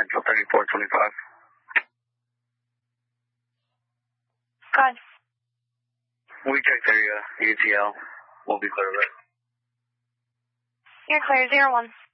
Central 3425. Go ahead. We checked their UTL. We'll be clear of it. You're clear, 01.